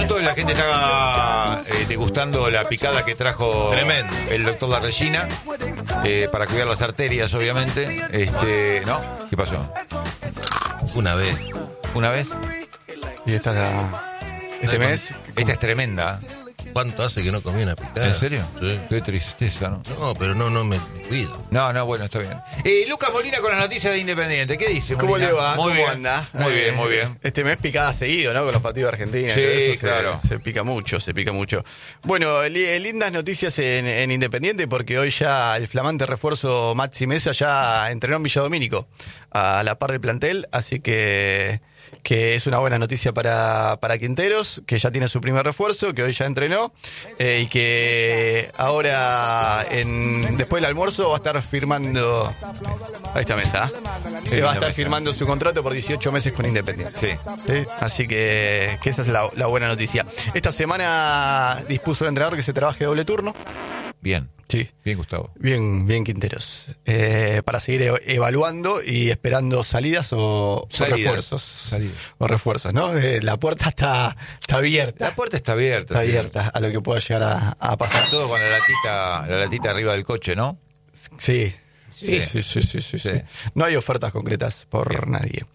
minutos la gente está degustando la picada que trajo Tremendo. el doctor La Regina para cuidar las arterias, obviamente. ¿No? ¿Qué pasó? Una vez. ¿Una vez? Y este mes. Esta es tremenda. ¿Cuánto hace que no comí una picada? ¿En serio? Sí. Qué tristeza, ¿no? No, pero no me cuido. No, bueno, está bien. Lucas Molina con las noticias de Independiente. ¿Qué dice, ¿Cómo Molina? le va? Muy ¿Cómo bien. anda? Muy bien, muy bien. Este mes picada seguido, ¿no? Con los partidos de Argentina. Sí, y todo eso claro. Se pica mucho. Bueno, lindas noticias en Independiente porque hoy ya el flamante refuerzo Maxi Mesa ya entrenó en Villa Domínico a la par del plantel, así que es una buena noticia para Quinteros, que ya tiene su primer refuerzo, que hoy ya entrenó, y que ahora, después del almuerzo, va a estar firmando. Ahí está Mesa. Va a estar firmando su contrato por 18 meses con Independiente. Sí. Así que esa es la buena noticia. Esta semana dispuso el entrenador que se trabaje doble turno. Bien. Sí. Bien, Gustavo. Bien Quinteros. Para seguir evaluando y esperando salidas o refuerzos. Salidas. O refuerzos, ¿no? La puerta está abierta. La puerta está abierta. Está abierta a lo que pueda llegar a pasar. Todo con la latita arriba del coche, ¿no? Sí. Sí. Sí. No hay ofertas concretas por nadie.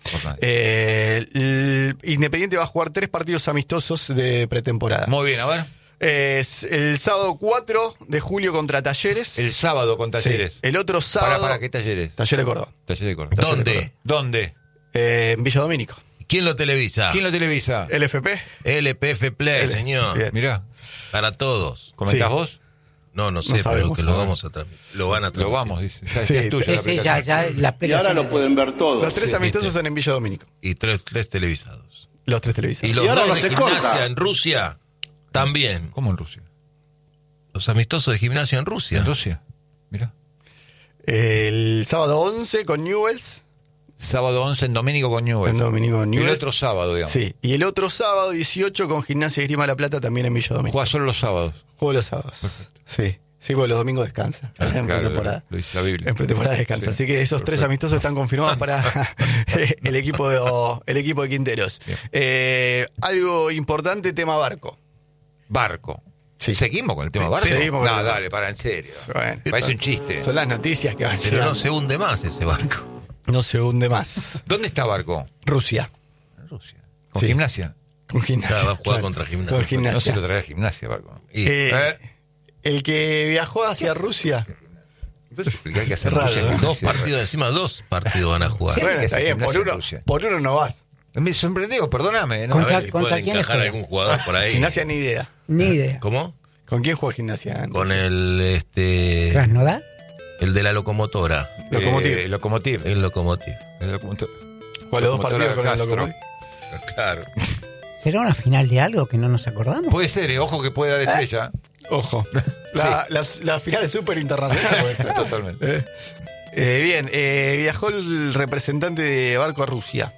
Independiente va a jugar 3 partidos amistosos de pretemporada. Muy bien, a ver. Es el sábado 4 de julio contra Talleres. El sábado con Talleres. Sí. El otro sábado. ¿Para qué Talleres? Talleres de Córdoba. Talleres de Córdoba. ¿Dónde? En Villa Domínico. ¿Quién lo televisa? LFP. LPF Play, señor. Bien. Mirá. Para todos. ¿Comentás Sí. vos? No sé, pero sabemos. que lo vamos a transmitir. Lo van a transmitir. Lo vamos, dice. Ya, Sí, ya es tuya la Sí, aplicación. ya la Y ahora lo pueden ver todos. Los 3 Sí, amistosos viste. son en Villa Domínico. Y tres televisados. Los 3 televisados. Y los Y ahora dos no de se gimnasia corta. en Rusia también. ¿Cómo en Rusia? Los amistosos de gimnasia en Rusia. ¿En Rusia? Mirá. El sábado 11 con Newells. Sábado 11 en Domínico con Newell's. En Domínico con Y el Newell's. otro sábado, digamos. Sí. Y el otro sábado 18 con Gimnasia y Esgrima La Plata también en Villa Domínico. Juega solo los sábados. Juego los sábados. Sí. Sí, porque los domingos descansa. En Claro, pretemporada. lo dice la Biblia. En pretemporada descansa. Sí. Así que esos 3 amistosos están confirmados para el equipo de Quinteros. Algo importante, tema barco. Barco. Sí. ¿Seguimos con el tema barco? Seguimos con No, el- dale, para, en serio. Bueno, Parece un chiste. Son las noticias que van Pero llegando. no se hunde más ese barco. No se hunde más. ¿Dónde está Barco? Rusia. En Rusia. ¿Con Sí. Gimnasia? Con Gimnasia. Claro, va a jugar claro. contra Gimnasia. Con No se Gimnasia. lo trae a Gimnasia, Barco. Y El que viajó hacia Rusia. Entonces, hay que hacer Raro, Rusia, ¿no? Gimnasia. dos partidos encima, 2 partidos van a jugar. Bueno, que está hace bien, Gimnasia en Rusia? por uno no vas. Me sorprendió, perdóname. ¿no? A Contra- ver si ¿contra pueden quién encajar juega? algún jugador por ahí. Gimnasia ni idea. Ni idea. ¿Cómo? ¿Con quién juega Gimnasia? en Con Rusia? el ¿Krasnodar? el de la locomotora. Lokomotiv. Lokomotiv. El locomotiv. El locomotor. Juega los dos Locomotora partidos con el Castro. Lokomotiv. Claro. ¿Será una final de algo que no nos acordamos? Puede ser, ojo que puede dar estrella. Ojo. La final es súper internacional. puede ser. Totalmente. Bien, viajó el representante de Barco a Rusia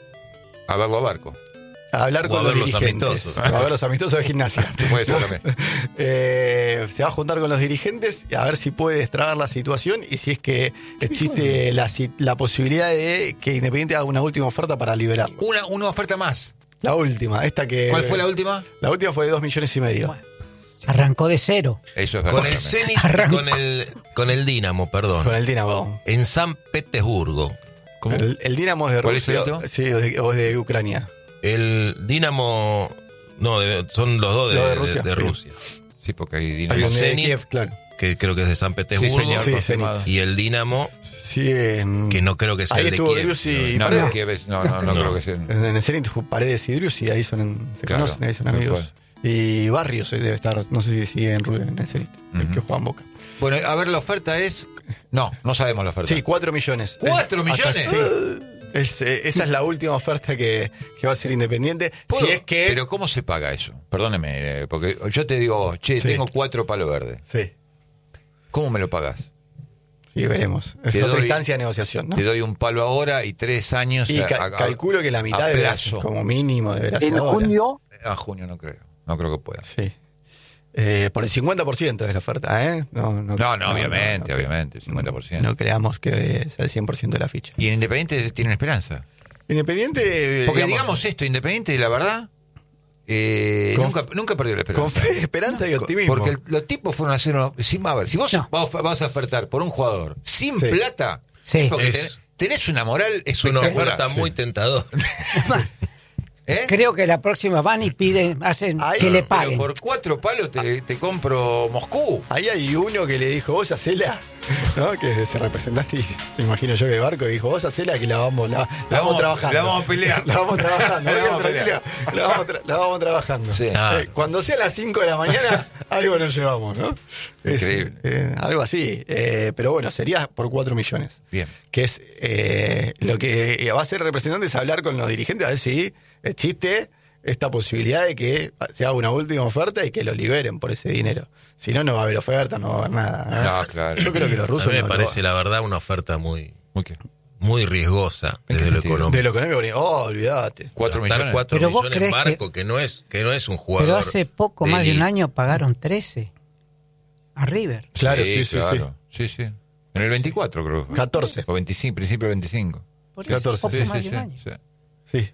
A verlo a Barco. a hablar O con a los ver los dirigentes. amistosos. A ver los amistosos de Gimnasia. Puede ser también. Se va a juntar con los dirigentes a ver si puede destrabar la situación y si es que existe la posibilidad de que Independiente haga una última oferta para liberarlo. Una oferta más. La última, esta que... ¿Cuál fue la última? La última fue de 2,5 millones. Arrancó de cero. Eso es verdad. Con el también. Zenit y con el Dinamo, perdón. Con el Dinamo. En San Petersburgo. ¿Cómo? El Dinamo es de ¿Cuál es el Rusia. otro? Sí, o es de Ucrania. El Dinamo. No, son los dos Los de Rusia. de Rusia. Sí, porque hay Hay dinero. un de Zenit. Kiev, claro. Que creo que es de San Sí, Petersburgo. señor, Sí, confirmado. Zenit. Y el Dinamo, Sí, que no creo que sea ahí el de estuvo Kiev. Driussi y No, Paredes. no, Kiev es- no creo que sea. En el Zenit Paredes y Driussi, ahí se Claro, conocen, ahí son tal amigos. cual. Y Barrios debe estar, no sé si sigue en el Zenit, el que juega en Boca. Bueno, a ver, la oferta es. No sabemos la oferta. Sí, 4 millones. ¿4 Hasta- millones? sí. Esa es la última oferta que va a ser Independiente. ¿Puedo? Si es que... Pero ¿cómo se paga eso? Perdóneme, porque yo te digo, che, Sí. tengo 4 palos verdes. Sí, ¿Cómo me lo pagas? y veremos. Es Te otra doy- instancia de negociación, ¿no? Te doy un palo ahora y 3 años. Y calculo que la mitad a deberá plazo. ser, como mínimo deberá ser En ahora. junio, A junio no creo. No creo que pueda. Sí. Por el 50% de la oferta, ¿eh? No, obviamente, no, obviamente, 50%. No creamos que sea el 100% de la ficha. Y en Independiente tienen esperanza. Independiente... Porque digamos esto, Independiente, la verdad, nunca perdió la Con esperanza. fe, esperanza y optimismo. Porque los tipos fueron a hacer a ver, si vos No. vas a ofertar por un jugador sin Sí. plata, Sí. es porque Es- tenés una moral Es una espectacular. oferta muy tentadora. Es más, ¿Eh? creo que la próxima van y hacen Ahí, que le Pero paguen. por 4 palos te compro Moscú. Ahí hay uno que le dijo, vos hacela, ¿no? Que se representaste, y me imagino yo que Barco dijo, vos hacela que la vamos trabajando. la vamos a pelear. La vamos trabajando. La vamos a pelear. La vamos trabajando. Sí. Ah. Cuando sea las 5 de la mañana, algo nos llevamos, ¿no? Increíble. Algo así. Pero bueno, sería por 4 millones. Bien. Que es lo que va a ser representante es hablar con los dirigentes a ver si existe esta posibilidad de que se haga una última oferta y que lo liberen por ese dinero. Si no, no va a haber oferta, no va a haber nada. ¿eh? No, claro. Yo creo que los A rusos mí me no lo parece, van. la verdad, una oferta muy, ¿Muy qué? muy riesgosa ¿En qué desde lo sentido? económico. De lo económico, olvídate. 4 Gastar millones. 4 Pero vos millones en creés Barco, que no es un jugador. Pero hace poco, más de un élite. año, pagaron 13 a River. Claro, sí. claro. Sí, sí. En el 24 creo. 14. O 25, principio del 25. Por eso, 14. poco Sí, más sí, de sí, un año. sí. Sí,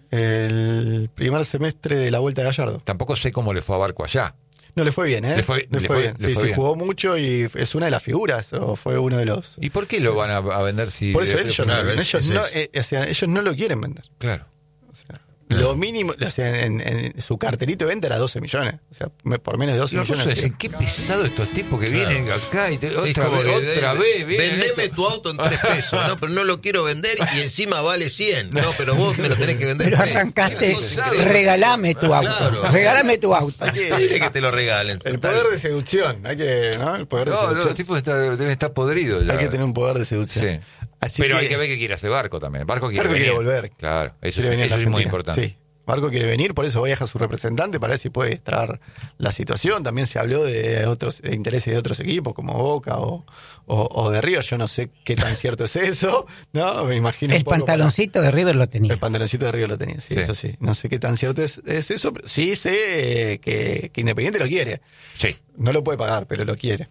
el primer semestre de la Vuelta de Gallardo. Tampoco sé cómo le fue a Barco allá. No, le fue bien, ¿eh? Le fue bien. bien. Sí, jugó mucho y es una de las figuras, o fue uno de los... ¿Y por qué lo van a vender si... Por eso le- ellos, claro, ellos no lo quieren vender. Claro. Lo mínimo, o sea, en su cartelito de venta era 12 millones. O sea, por menos de 12 Los millones. rusos dicen, qué pesado estos tipos que Claro. vienen acá y Es otra como vez, que otra vez. vienen vendeme esto. tu auto en 3 pesos. No, pero no lo quiero vender y encima vale 100. No, pero vos me lo tenés que vender. Pero 3. arrancaste, Claro. regalame tu auto. Claro. Regalame tu auto. Hay Quiere que te lo regalen. el poder de seducción. Hay que, ¿no? El poder de No, seducción. los tipos deben estar podridos ya. Hay que tener un poder de seducción. Sí. Así Pero hay que ver qué quiere hacer Barco también. Barco quiere Barco quiere venir. volver. Claro, eso, quiere venir a eso la es muy Argentina. importante. Sí. Barco quiere venir, por eso viaja su representante para ver si puede extraer la situación. También se habló de otros de intereses de otros equipos como Boca o de River. Yo no sé qué tan cierto es eso, ¿no? Me imagino El un poco pantaloncito de River lo para- tenía. el pantaloncito de River lo tenía, sí, Sí. eso sí. No sé qué tan cierto es eso, pero sí sé que Independiente lo quiere. Sí. No lo puede pagar, pero lo quiere.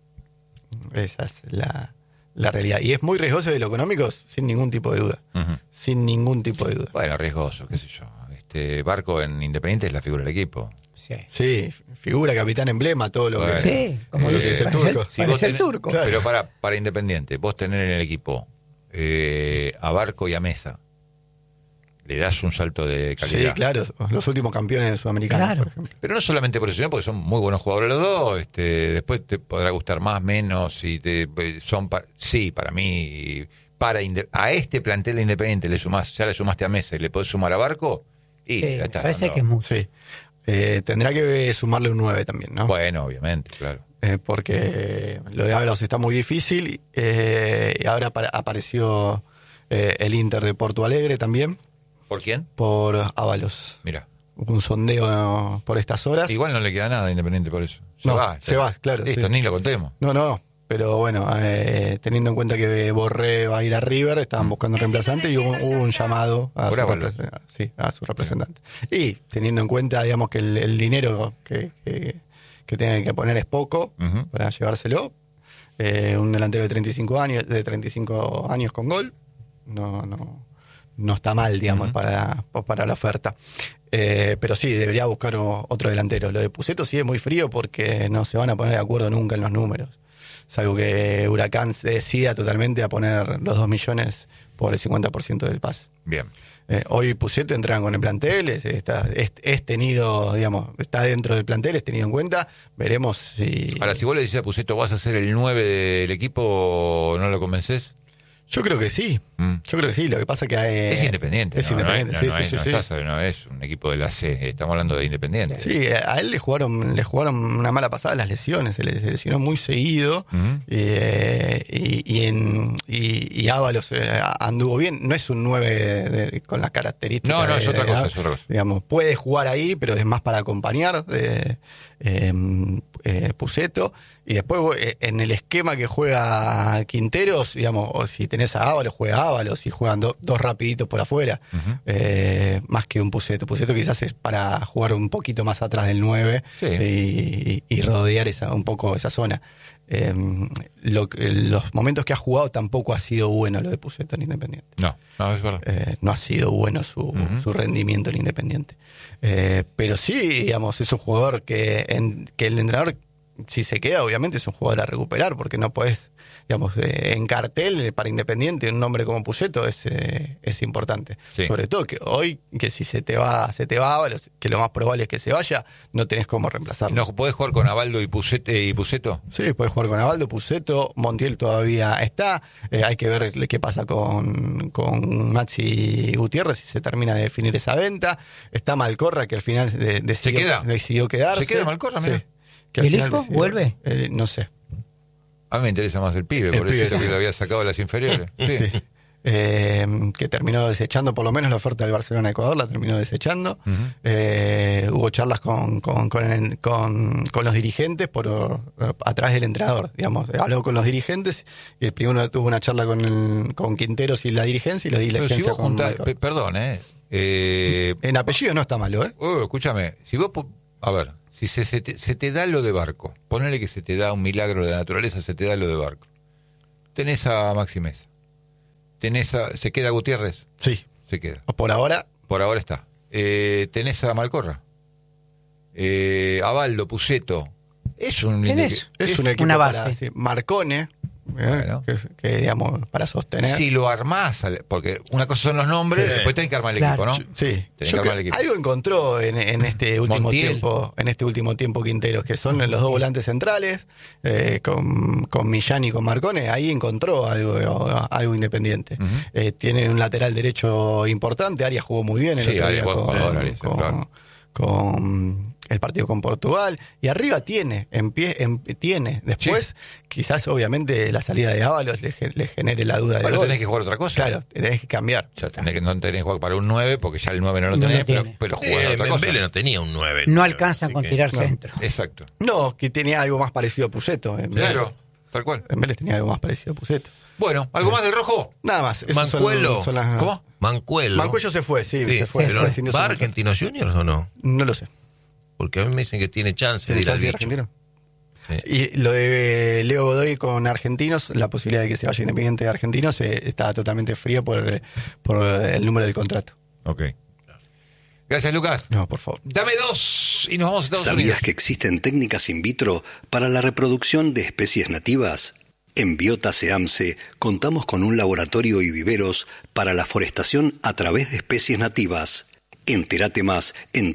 Esa es la realidad. Y es muy riesgoso de lo económico, sin ningún tipo de duda. Ujú. Sin ningún tipo de duda. Bueno, riesgoso, qué sé yo. Barco en Independiente es la figura del equipo. Sí. Sí, figura, capitán, emblema, todo lo Bueno. que Sí, como lo dice que es el parece turco. Si parece vos el tenés- turco. Claro. Pero para Independiente, vos tener en el equipo a Barco y a Mesa, le das un salto de Sí, calidad. claro, los últimos campeones sudamericanos, Claro. por ejemplo. Pero no solamente por eso, sino porque son muy buenos jugadores los dos. Después te podrá gustar más, menos. Si sí, para mí, a este plantel de Independiente ya le sumaste a Mesa y le podés sumar a Barco. Y Sí, ya me estás parece dando- que es mucho. Sí. Tendrá que sumarle un 9 también, ¿no? Bueno, obviamente, claro. Porque lo de Ábalos está muy difícil. Y ahora apareció el Inter de Porto Alegre también, ¿Por quién? por Ábalos. Mira. Un sondeo por estas horas. Igual no le queda nada a Independiente por eso. No, se va, claro, Listo, sí. ni lo contemos. No, pero bueno, teniendo en cuenta que Borré va a ir a River, estaban buscando reemplazante y hubo un llamado a Por su, Ábalos. a su representante. Y teniendo en cuenta, digamos, que el dinero que tienen que poner es poco Ujú. para llevárselo, un delantero de 35 años con gol, no está mal, digamos, Ujú. para la oferta. Pero sí, debería buscar otro delantero. Lo de Puceto sí es muy frío porque no se van a poner de acuerdo nunca en los números. Salvo que Huracán se decida totalmente a poner los 2 millones por el 50% del pase. Bien. Hoy Puceto entra con el plantel, es tenido, digamos, está dentro del plantel, es tenido en cuenta. Veremos si... Ahora, si vos le decís a Puceto, vas a ser el 9 del equipo, ¿no lo convences? Yo creo que sí. Mm. Yo creo que sí. Lo que pasa que Es Independiente. Es ¿no? Independiente, no, sí, no, sí, es, sí, no sí. no es un equipo de la C, estamos hablando de Independiente. Sí, a él le jugaron una mala pasada las lesiones, se lesionó muy seguido. Ujú. Y Ábalos anduvo bien, no es un 9 con las características. No, es otra cosa, ¿no? es otra cosa. Digamos, puede jugar ahí, pero es más para acompañar Puceto. Y después en el esquema que juega Quinteros, digamos, o si tenés a Ábalos, juega Ábalos y juegan dos rapiditos por afuera, Ujú. más que un Puceto. Puceto quizás es para jugar un poquito más atrás del 9 Sí. y rodear un poco esa zona. los momentos que ha jugado tampoco ha sido bueno lo de Pusetto en Independiente. No, es verdad. No ha sido bueno su rendimiento en Independiente. Pero sí, digamos, es un jugador que el entrenador, si se queda, obviamente es un jugador a recuperar, porque no podés, digamos, en cartel para Independiente un nombre como Pusetto es importante. Sí. Sobre todo que hoy, que si se te va Ábalos, que lo más probable es que se vaya, no tenés cómo reemplazarlo. ¿No podés jugar con Abaldo y Pusetto? Sí, podés jugar con Abaldo, Pusetto, Montiel todavía está. Hay que ver qué pasa con Maxi Gutiérrez, si se termina de definir esa venta. Está Malcorra, que al final decidió quedarse. ¿Se queda Malcorra? Mira. Sí. Que al ¿El final hijo decidió- vuelve? No sé. A mí me interesa más el pibe, El por pibe, eso sí. que lo había sacado de las inferiores. Sí. Sí. Que terminó desechando, por lo menos la oferta del Barcelona Ecuador la terminó desechando. Hubo charlas con los dirigentes a través del entrenador, digamos. Habló con los dirigentes y el primero tuvo una charla con Quinteros y la dirigencia, y la Pero dirigencia si vos con juntás, Malcorra. perdón, En apellido no está malo, ¿eh? Escúchame, si vos, a ver, si se te da lo de Barco, ponele que se te da un milagro de la naturaleza, se te da lo de Barco. Tenés a Maxi Mesa. ¿Se queda Gutiérrez? Sí. Se queda. Por ahora, Por ahora está. Tenés a Malcorra. Abaldo, Pusetto. Es un es un equipo una para base. Marcone, Bueno. que digamos, para sostener. Si lo armás, porque una cosa son los nombres, Sí. después tenés que armar el Claro. equipo, ¿no? Sí, Tenés yo que armar creo- el equipo. algo encontró en este último Montiel. tiempo, Quinteros, que son los dos volantes centrales, con Millán y con Marcone. Ahí encontró algo Independiente. Tiene un lateral derecho importante. Arias jugó muy bien el Sí, otro Arias día jugó con, jugador, Arias, con- claro. con el partido con Portugal, y arriba tiene después quizás obviamente la salida de Ábalos le genere la duda de Bueno, gol. tenés que jugar otra cosa. Claro, tenés que cambiar. O sea, no tenés que jugar para un 9, porque ya el 9 no lo No lo tenés, tiene. pero jugar otra cosa. Vélez no tenía un 9. No alcanzan con tirar no. centro. Exacto. No, que tenía algo más parecido a Pusetto. Claro, tal cual. En Vélez tenía algo más parecido a Pusetto. Bueno, ¿algo más del rojo? Nada más. Esos Mancuello. son las- ¿Cómo? Mancuello. Mancuello se fue, sí, Sí, se fue. pero rescindió su ¿va a contrato. Argentinos Juniors o no? No lo sé. Porque a mí me dicen que tiene chance de ¿Tiene ir al chance de bicho. argentino? Sí. Y lo de Leo Godoy con Argentinos, la posibilidad de que se vaya Independiente de Argentinos está totalmente fría por el número del contrato. Ok. Gracias, Lucas. No, por favor. Dame 2 y nos vamos a Estados ¿Sabías Unidos. que existen técnicas in vitro para la reproducción de especies nativas? En Biota SEAMSE contamos con un laboratorio y viveros para la forestación a través de especies nativas. Entérate más en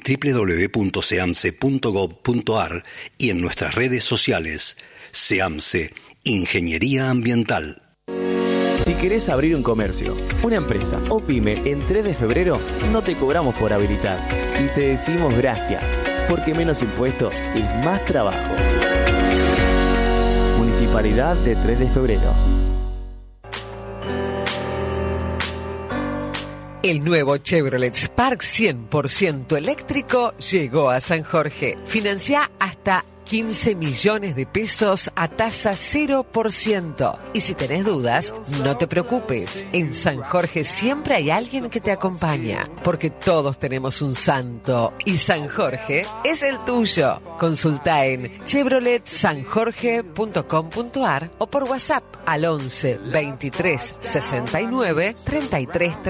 www.seamse.gov.ar y en nuestras redes sociales. SEAMSE, Ingeniería Ambiental. Si querés abrir un comercio, una empresa o pyme en 3 de febrero, no te cobramos por habilitar. Y te decimos gracias, porque menos impuestos es más trabajo. Municipalidad de 3 de febrero. El nuevo Chevrolet Spark 100% eléctrico llegó a San Jorge. Financia hasta 15 millones de pesos a tasa 0%. Y si tenés dudas, no te preocupes. En San Jorge siempre hay alguien que te acompaña, porque todos tenemos un santo y San Jorge es el tuyo. Consulta en chevroletsanjorge.com.ar o por WhatsApp al 11 23 69 33